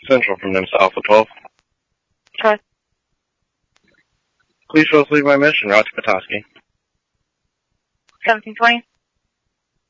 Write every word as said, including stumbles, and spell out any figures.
Central from NIMS Alpha twelve. Try. Please let's leave my mission, route to Petoskey. seventeen twenty.